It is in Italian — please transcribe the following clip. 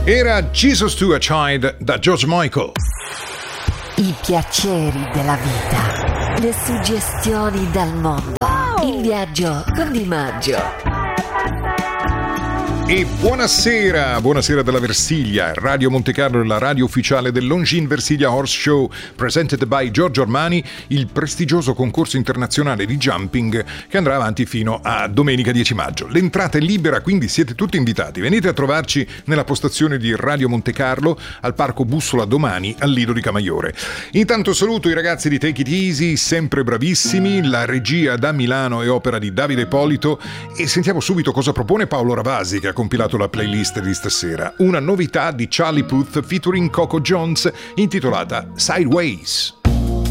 Era Jesus to a Child da George Michael. I piaceri della vita, le suggestioni dal mondo, il viaggio con Di Maggio. E buonasera dalla Versilia, Radio Monte Carlo, la radio ufficiale del Longines Versilia Horse Show, presented by Giorgio Armani, il prestigioso concorso internazionale di jumping che andrà avanti fino a domenica 10 maggio. L'entrata è libera, quindi siete tutti invitati. Venite a trovarci nella postazione di Radio Monte Carlo al Parco Bussola domani al Lido di Camaiore. Intanto saluto i ragazzi di Take It Easy, sempre bravissimi, la regia da Milano è opera di Davide Ippolito e sentiamo subito cosa propone Paolo Ravasi, che ha compilato la playlist di stasera, una novità di Charlie Puth featuring Coco Jones intitolata Sideways.